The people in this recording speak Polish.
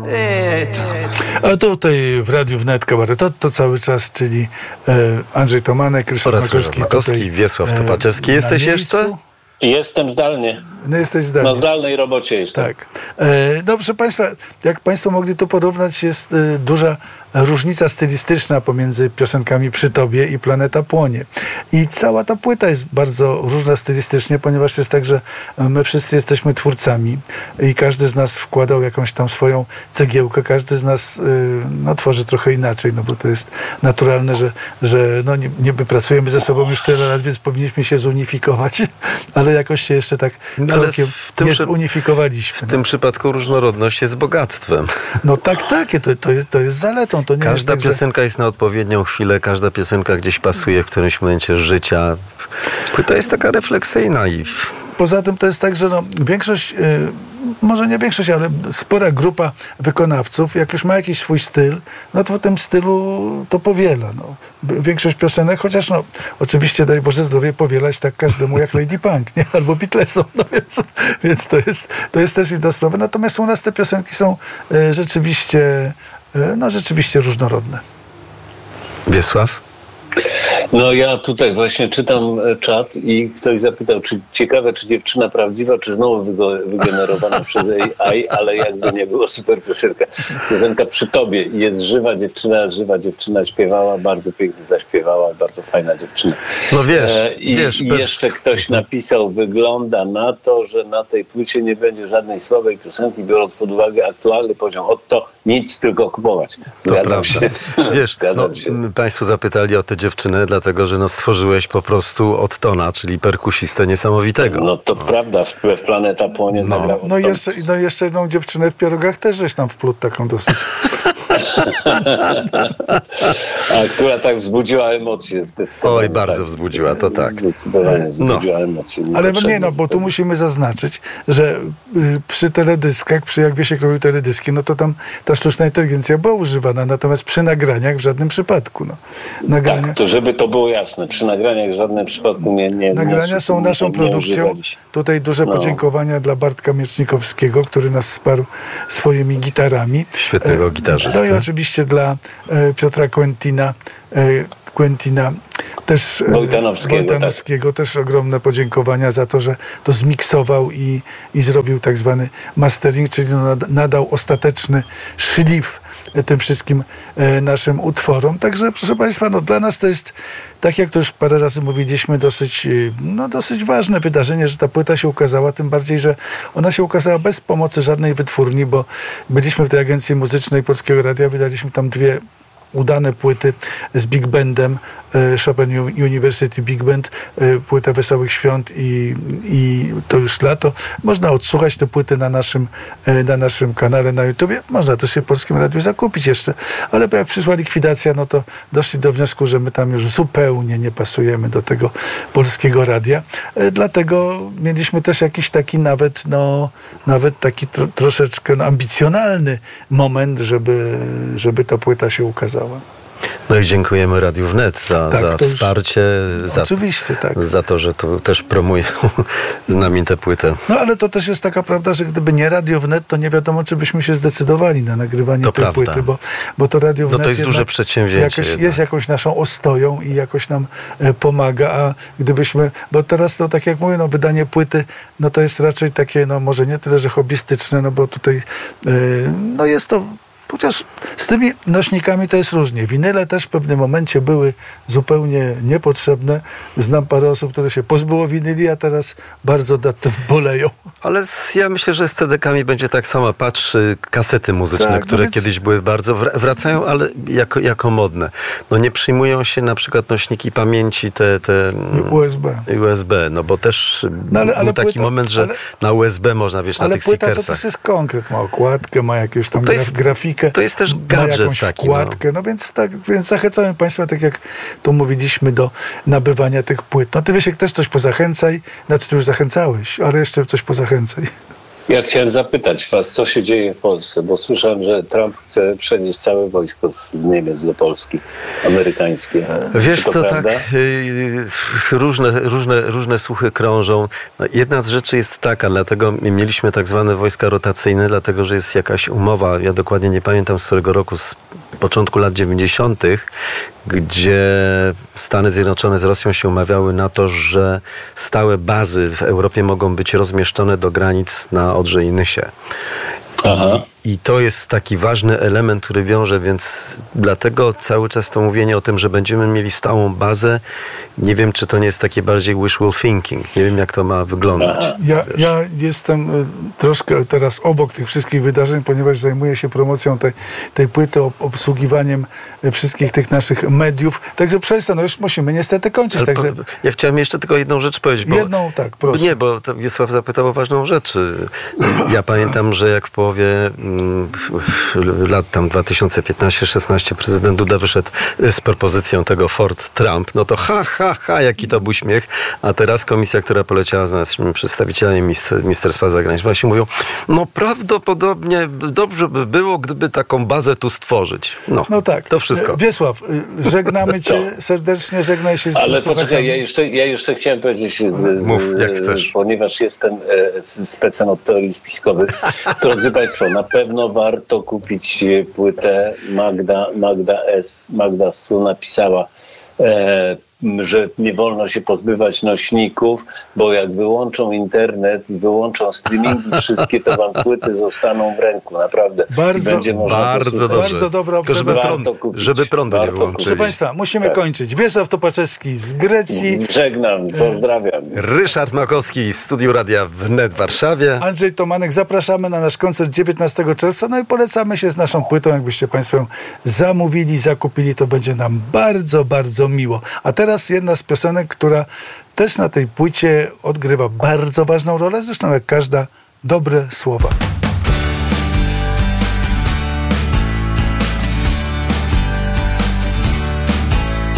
A tutaj w Radiu Wnet Kabaretotto cały czas, czyli Andrzej Tomanek, Ryszard Makowski, Wiesław Topaczewski. Jesteś jeszcze? Jestem zdalnie. No jesteś zdalnie. Na zdalnej robocie jestem. Tak. No proszę Państwa, jak Państwo mogli to porównać, jest duża różnica stylistyczna pomiędzy piosenkami Przy Tobie i Planeta Płonie. I cała ta płyta jest bardzo różna stylistycznie, ponieważ jest tak, że my wszyscy jesteśmy twórcami i każdy z nas wkładał jakąś tam swoją cegiełkę, każdy z nas tworzy trochę inaczej, no bo to jest naturalne, że niby pracujemy ze sobą już tyle lat, więc powinniśmy się zunifikować, ale jakoś się jeszcze tak całkiem nie zunifikowaliśmy. W tym przypadku różnorodność jest bogactwem. No tak, to jest zaletą. To nie każda jest tak, piosenka jest na odpowiednią chwilę, każda piosenka gdzieś pasuje w którymś momencie życia. To jest taka refleksyjna i... Poza tym to jest tak, że większość, może nie większość, ale spora grupa wykonawców, jak już ma jakiś swój styl, no to w tym stylu to powiela. No. Większość piosenek, chociaż oczywiście daj Boże zdrowie powielać tak każdemu jak Lady Punk, nie? Albo Beatlesom, więc to jest też inna sprawa. Natomiast u nas te piosenki są rzeczywiście różnorodne. Wiesław? No ja tutaj właśnie czytam czat i ktoś zapytał, czy ciekawe, czy dziewczyna prawdziwa, czy znowu wygenerowana przez AI, ale jakby nie było, super piosenka. Piosenka Przy Tobie i jest żywa dziewczyna śpiewała, bardzo pięknie zaśpiewała, bardzo fajna dziewczyna. No wiesz. I jeszcze ktoś napisał, wygląda na to, że na tej płycie nie będzie żadnej słabej piosenki, biorąc pod uwagę aktualny poziom. Oto nic, tylko kupować. Zgadzam się. Wiesz, Państwo zapytali o tę dziewczynę, dlatego, że stworzyłeś po prostu Ottona, czyli perkusistę niesamowitego. No to prawda, w Planeta Płonie zagrał. No jeszcze jedną dziewczynę w Pierogach też żeś tam wplótł taką dosyć. A która tak wzbudziła emocje zdecydowanie. Oj, bardzo wzbudziła, to tak. Zdecydowanie wzbudziła emocje. Ale bo tu musimy zaznaczyć, że przy teledyskach, jak Wiesiek robił teledyski, no to tam ta sztuczna inteligencja była używana, natomiast przy nagraniach w żadnym przypadku. Tak, to żeby to było jasne, przy nagraniach w żadnym przypadku nie. Nagrania są naszą produkcją. Tutaj duże podziękowania dla Bartka Miecznikowskiego, który nas wsparł swoimi gitarami. Świetnego gitarzysty. No i oczywiście dla Piotra Quentina też Wojtanowskiego też ogromne podziękowania za to, że to zmiksował i zrobił tak zwany mastering, czyli nadał ostateczny szlif tym wszystkim naszym utworom. Także proszę Państwa, dla nas to jest, tak jak to już parę razy mówiliśmy, dosyć ważne wydarzenie, że ta płyta się ukazała, tym bardziej, że ona się ukazała bez pomocy żadnej wytwórni, bo byliśmy w tej agencji muzycznej Polskiego Radia, wydaliśmy tam 2 udane płyty z Big Bandem, Chopin University Big Band, płyta Wesołych Świąt i To już lato. Można odsłuchać te płyty na naszym kanale na YouTubie. Można też się w Polskim Radiu zakupić jeszcze. Ale jak przyszła likwidacja, no to doszli do wniosku, że my tam już zupełnie nie pasujemy do tego Polskiego Radia. Dlatego mieliśmy też jakiś taki nawet taki troszeczkę ambicjonalny moment, żeby ta płyta się ukazała. No i dziękujemy Radiu Wnet za wsparcie, oczywiście, za to, że to też promuje z nami tę płytę. No ale to też jest taka prawda, że gdyby nie Radio Wnet, to nie wiadomo, czy byśmy się zdecydowali na nagrywanie tej płyty, bo to Radio Wnet to jest duże przedsięwzięcie. Jest jakąś naszą ostoją i jakoś nam pomaga, a gdybyśmy, bo teraz tak jak mówię, wydanie płyty, to jest raczej takie, może nie tyle, że hobbystyczne, bo tutaj jest to. Chociaż z tymi nośnikami to jest różnie. Winyle też w pewnym momencie były zupełnie niepotrzebne. Znam parę osób, które się pozbyło winyli, a teraz bardzo nad tym boleją. Ale ja myślę, że z CD-kami będzie tak samo. Patrz, kasety muzyczne, które kiedyś były bardzo... wracają, ale jako modne. Nie przyjmują się na przykład nośniki pamięci, te USB, bo też był taki moment, że na USB można, na tych stickersach. Ale płyta to też jest konkret. Ma okładkę, ma jakąś tam grafikę. To jest też gadżet jakąś taki. Wkładkę. Więc zachęcamy Państwa, tak jak tu mówiliśmy, do nabywania tych płyt. Ty Wiesiek też coś pozachęcaj. Ty już zachęcałeś, ale jeszcze coś pozachęcaj. Ja chciałem zapytać was, co się dzieje w Polsce, bo słyszałem, że Trump chce przenieść całe wojsko z Niemiec do Polski, amerykańskie. Wiesz co, prawda? tak, różne słuchy krążą. No, jedna z rzeczy jest taka, dlatego mieliśmy tak zwane wojska rotacyjne, dlatego że jest jakaś umowa, ja dokładnie nie pamiętam z którego roku, z początku lat 90., gdzie Stany Zjednoczone z Rosją się umawiały na to, że stałe bazy w Europie mogą być rozmieszczone do granic na Odrze i Nysie. Aha. I to jest taki ważny element, który wiąże, więc dlatego cały czas to mówienie o tym, że będziemy mieli stałą bazę, nie wiem, czy to nie jest takie bardziej wishful thinking. Nie wiem, jak to ma wyglądać. Ja jestem troszkę teraz obok tych wszystkich wydarzeń, ponieważ zajmuję się promocją tej płyty, obsługiwaniem wszystkich tych naszych mediów. Także przestań, no już musimy niestety kończyć. Także... Ja chciałem jeszcze tylko jedną rzecz powiedzieć. Jedną, tak, proszę. Nie, bo Wiesław zapytał o ważną rzecz. Ja pamiętam, że jak w połowie lat tam 2015-16 prezydent Duda wyszedł z propozycją tego Ford Trump, no to jaki to był śmiech, a teraz komisja, która poleciała z naszymi przedstawicielami Ministerstwa Zagranicznych, właśnie mówią, no prawdopodobnie dobrze by było, gdyby taką bazę tu stworzyć. No tak. To wszystko. Wiesław, żegnamy cię serdecznie, żegnaj się z Ale słuchaczami. poczekaj, ja jeszcze chciałem powiedzieć, Mów, jak chcesz. Ponieważ jestem specem od teorii spiskowych. Drodzy Państwo, na pewno warto kupić płytę. Magda Su napisała, że nie wolno się pozbywać nośników, bo jak wyłączą internet i wyłączą streamingi wszystkie, to wam płyty zostaną w ręku. Naprawdę. Bardzo dobra obserwacja. Żeby prądu nie wyłączyli. Proszę Państwa, musimy kończyć. Wiesław Topaczewski z Grecji. Żegnam, pozdrawiam. Ryszard Makowski w studiu Radia Wnet w Warszawie. Andrzej Tomanek, zapraszamy na nasz koncert 19 czerwca, no i polecamy się z naszą płytą. Jakbyście Państwo ją zamówili, zakupili, to będzie nam bardzo, bardzo miło. A teraz jedna z piosenek, która też na tej płycie odgrywa bardzo ważną rolę, zresztą jak każda, dobre słowa.